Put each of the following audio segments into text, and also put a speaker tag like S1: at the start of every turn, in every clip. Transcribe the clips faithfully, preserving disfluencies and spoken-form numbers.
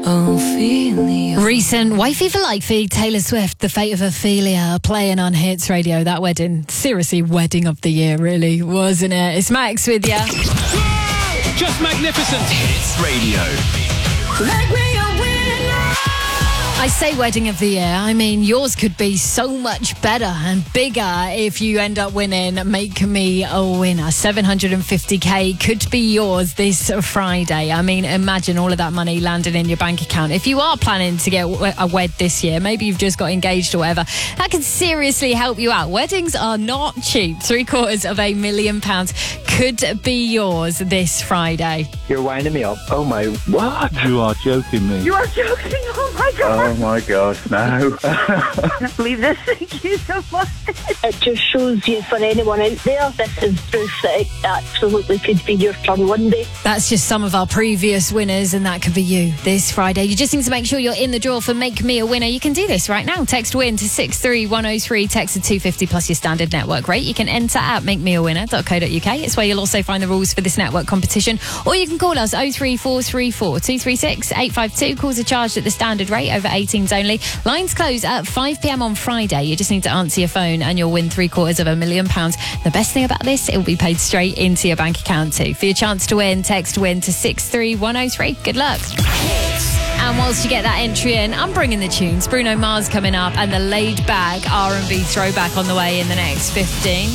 S1: Ophelia. Recent wifey for life feed, Taylor Swift, The Fate of Ophelia, playing on Hits Radio. That wedding, seriously, wedding of the year, really, wasn't it? It's Max with ya.
S2: Just magnificent. Hits Radio.
S1: Make me a winner. I say wedding of the year, I mean yours could be so much better and bigger if you end up winning Make Me a Winner. seven hundred fifty k could be yours this Friday. I mean, imagine all of that money landing in your bank account. If you are planning to get a wed this year, maybe you've just got engaged or whatever, that could seriously help you out. Weddings are not cheap. Three quarters of a million pounds could be yours this Friday.
S3: You're winding me up. Oh my, what?
S4: You are joking me.
S3: You are joking, oh my God.
S4: Oh my God, no.
S3: I can't believe this. Thank you so much.
S5: It just shows you, for anyone out there, this is proof that it absolutely could be your turn one day.
S1: That's just some of our previous winners, and that could be you this Friday. You just need to make sure you're in the draw for Make Me a Winner. You can do this right now. Text WIN to six three one oh three, text to two fifty plus your standard network rate. You can enter at make me a winner dot co dot uk. It's where you'll also find the rules for this network competition. Or you can call us oh three four three four, two three six, eight five two. Calls are charged at the standard rate, over eighteens only. Lines close at five p m on Friday. You just need to answer your phone and you'll win three quarters of a million pounds. The best thing about this, it will be paid straight into your bank account too. For your chance to win, text WIN to six three one oh three. Good luck. And whilst you get that entry in, I'm bringing the tunes. Bruno Mars coming up and the laid back R and B throwback on the way in the next fifteen.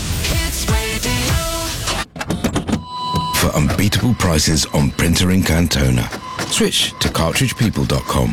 S6: For unbeatable prices on printer ink and toner, switch to cartridge people dot com.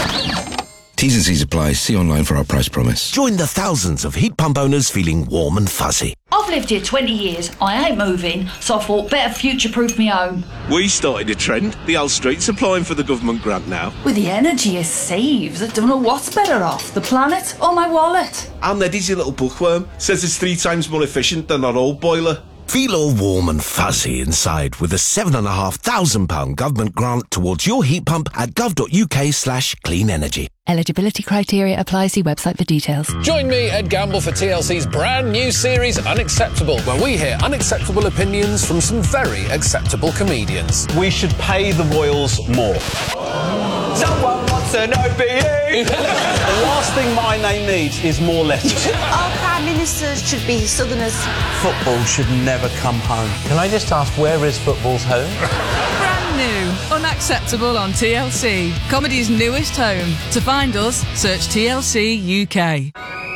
S6: T's and C's apply. See online for our price promise.
S7: Join the thousands of heat pump owners feeling warm and fuzzy.
S8: I've lived here twenty years. I ain't moving, so I thought better future-proof me home.
S9: We started a trend. The whole street's applying for the government grant now.
S8: With the energy it saves, I don't know what's better off, the planet or my wallet.
S9: And Eddie's a little bookworm. Says it's three times more efficient than our old boiler.
S7: Feel all warm and fuzzy inside with a seven and a half thousand pound government grant towards your heat pump at gov.uk slash clean energy.
S10: Eligibility criteria apply. See website for details.
S2: Join me, Ed Gamble, for T L C's brand new series Unacceptable, where we hear unacceptable opinions from some very acceptable comedians.
S11: We should pay the royals more. Someone wants an O B E. The last thing my name needs is more letters.
S12: Our Prime Minister should be Southerners.
S11: Football should never come home.
S13: Can I just ask, where is football's home?
S14: Brand new, Unacceptable on T L C. Comedy's newest home. To find us, search T L C U K.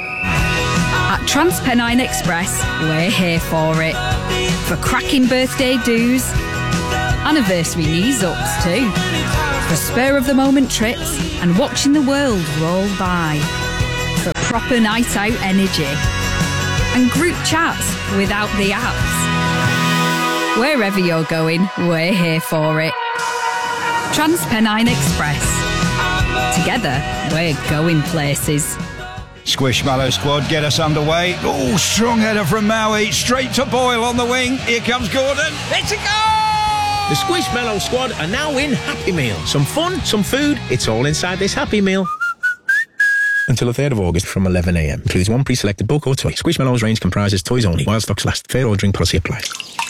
S15: At TransPennine Express, we're here for it. For cracking birthday do's, anniversary knees-ups too. For spur-of-the-moment trips and watching the world roll by. For proper night-out energy. And group chats without the apps. Wherever you're going, we're here for it. TransPennine Express. Together, we're going places.
S16: Squishmallow squad, get us underway. Oh, strong header from Maui, straight to Boyle on the wing. Here comes Gordon. Let's go!
S17: The Squishmallow squad are now in Happy Meal. Some fun, some food, it's all inside this Happy Meal. Until the third of August from eleven a m. Includes one pre-selected book or toy. Squishmallows range comprises toys only. While stocks last. Fair ordering policy applies.